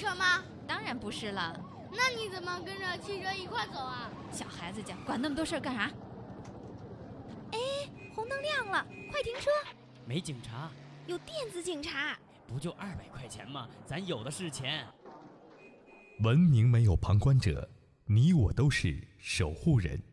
车吗？ 当然不是了。 那你怎么跟着汽车一块走啊？ 小孩子家管那么多事儿干啥？哎，红灯亮了，快停车！ 没警察， 有电子警察。 不就200块钱吗？咱有的是钱。 文明没有旁观者，你我都是守护人。